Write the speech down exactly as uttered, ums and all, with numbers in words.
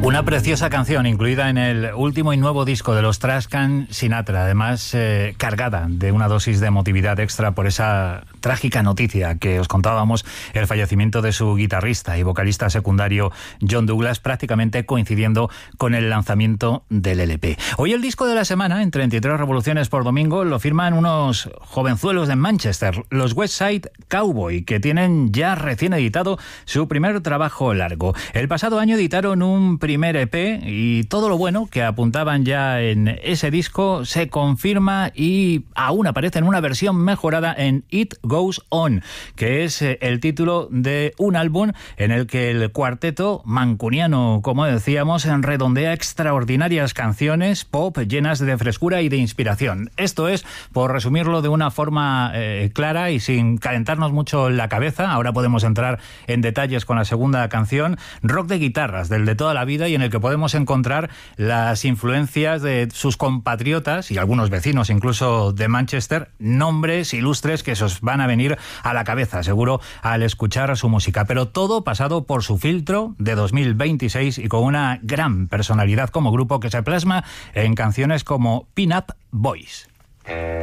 Una preciosa canción incluida en el último y nuevo disco de los Trashcan Sinatra, además eh, cargada de una dosis de emotividad extra por esa trágica noticia que os contábamos, el fallecimiento de su guitarrista y vocalista secundario John Douglas, prácticamente coincidiendo con el lanzamiento del L P. Hoy el disco de la semana, en treinta y tres revoluciones por domingo, lo firman unos jovenzuelos de Manchester, los West Side Cowboy, que tienen ya recién editado su primer trabajo largo. El pasado año editaron un primer E P y todo lo bueno que apuntaban ya en ese disco se confirma y aún aparece en una versión mejorada en It Goes On, que es el título de un álbum en el que el cuarteto mancuniano, como decíamos, redondea extraordinarias canciones pop llenas de frescura y de inspiración. Esto es, por resumirlo de una forma eh, clara y sin calentarnos mucho la cabeza, ahora podemos entrar en detalles con la segunda canción, rock de guitarras, del de toda la vida, y en el que podemos encontrar las influencias de sus compatriotas y algunos vecinos incluso de Manchester, nombres ilustres que se os van a venir a la cabeza seguro al escuchar su música, pero todo pasado por su filtro de dos mil veintiséis y con una gran personalidad como grupo que se plasma en canciones como Pin Up Boys.